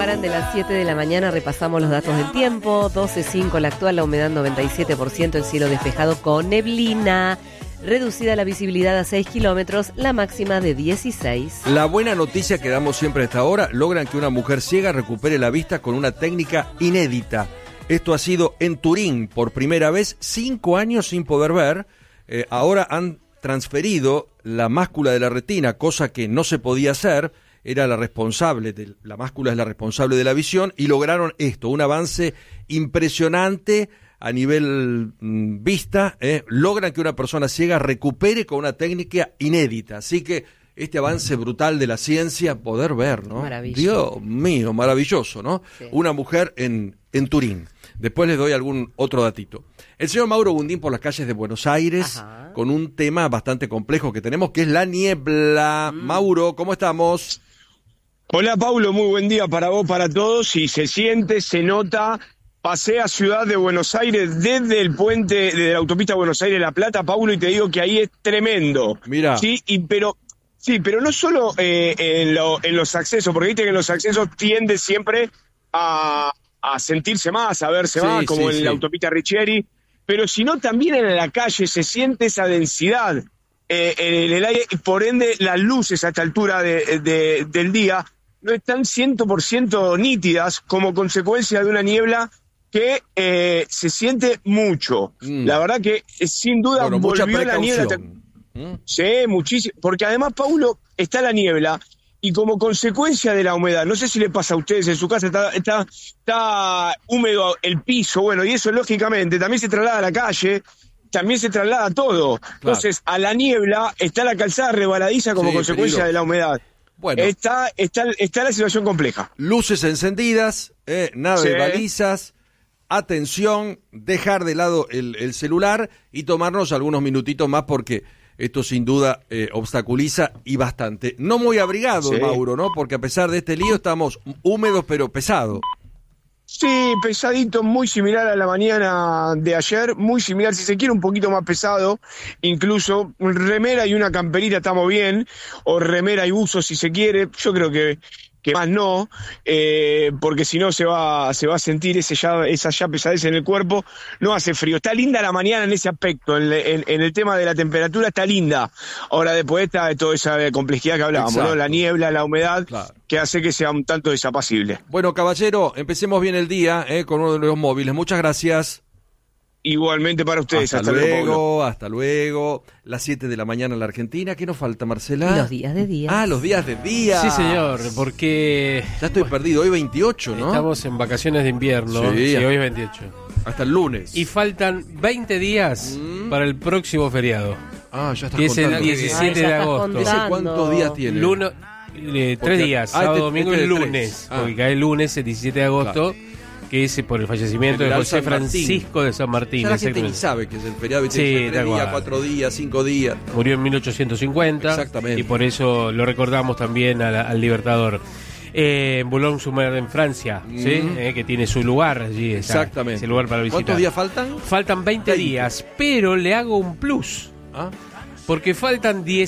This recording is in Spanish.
paran de las 7 de la mañana, repasamos los datos del tiempo. 12:05 la actual, la humedad 97%, el cielo despejado con neblina. Reducida la visibilidad a 6 kilómetros, la máxima de 16. La buena noticia que damos siempre a esta hora, logran que una mujer ciega recupere la vista con una técnica inédita. Esto ha sido en Turín, por primera vez, 5 años sin poder ver. Ahora han transferido la mácula de la retina, cosa que no se podía hacer. Era la responsable, la mácula es la responsable de la visión, y lograron esto, un avance impresionante a nivel vista. Logran que una persona ciega recupere con una técnica inédita. Así que este avance brutal de la ciencia, poder ver, ¿no? Dios mío, maravilloso, ¿no? Sí. Una mujer en Turín. Después les doy algún otro datito. El señor Mauro Gundín por las calles de Buenos Aires, con un tema bastante complejo que tenemos, que es la niebla. Mauro, ¿cómo estamos? Hola, Paulo, muy buen día para vos, para todos. Y se siente, se nota. Pasé a Ciudad de Buenos Aires desde el puente, desde la autopista Buenos Aires-La Plata, Paulo, y te digo que ahí es tremendo. Mira. Sí, pero no solo en los accesos, porque viste que en los accesos tiende siempre a sentirse más, a verse más, como en la autopista Richieri, pero sino también en la calle se siente esa densidad en el aire, y por ende las luces a esta altura del día no están 100% nítidas como consecuencia de una niebla que se siente mucho. La verdad que sin duda volvió la niebla. Sí, muchísimo, porque además, Paulo, está la niebla y como consecuencia de la humedad, no sé si le pasa a ustedes en su casa, está húmedo el piso, bueno, y eso lógicamente también se traslada a la calle, también se traslada todo. Claro. Entonces, a la niebla está la calzada resbaladiza como consecuencia de la humedad. Bueno, está la situación compleja. Luces encendidas, nada de balizas, atención, dejar de lado el celular y tomarnos algunos minutitos más porque esto sin duda obstaculiza y bastante. No muy abrigado, Mauro, ¿no? Porque a pesar de este lío estamos húmedos pero pesados. Sí, pesadito, muy similar a la mañana de ayer, muy similar, si se quiere un poquito más pesado, incluso remera y una camperita estamos bien, o remera y buzo si se quiere, yo creo que más no, porque si no se va a sentir esa ya pesadez en el cuerpo. No hace frío, está linda la mañana en ese aspecto, en el tema de la temperatura está linda. Ahora después está de toda esa complejidad que hablábamos, ¿no? La niebla, la humedad, que hace que sea un tanto desapacible. Bueno, caballero, empecemos bien el día con uno de los móviles. Muchas gracias. Igualmente para ustedes. Hasta luego, hasta luego. Las 7 de la mañana en la Argentina. ¿Qué nos falta, Marcela? Los días de día. Los días de día. Sí, señor, porque... Ya estoy perdido. Hoy 28, ¿no? Estamos en vacaciones de invierno. Sí, hoy es 28. Hasta el lunes. Y faltan 20 días para el próximo feriado. Ya estás que es el 17 de agosto. ¿Ese cuántos días tiene? 3 días, sábado, domingo y lunes. Porque cae el lunes, el 17 de agosto. Claro. Que es por el fallecimiento de José Francisco de San Martín. Ya la gente ni sabe que es el feriado. Sí, 3 días, 4 días, 5 días. Murió en 1850. Exactamente. Y por eso lo recordamos también al Libertador. Boulogne-sur-Mer en Francia, ¿sí? Que tiene su lugar allí. Exactamente. Ese lugar para visitar. ¿Cuántos días faltan? Faltan 20 días, pero le hago un plus. Porque faltan 10